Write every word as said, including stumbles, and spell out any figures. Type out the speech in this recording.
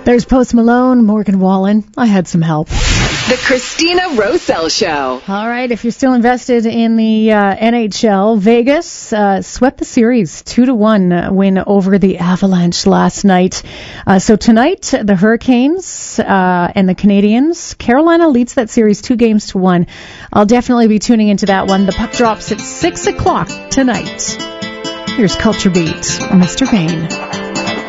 There's Post Malone, Morgan Wallen. I had some help. The Christina Rosell Show. All right, if you're still invested in the uh, N H L, Vegas uh, swept the series two to one uh, win over the Avalanche last night. Uh, so tonight, the Hurricanes uh, and the Canadiens. Carolina leads that series two games to one. I'll definitely be tuning into that one. The puck drops at six o'clock tonight. Here's Culture Beat, Mister Vane.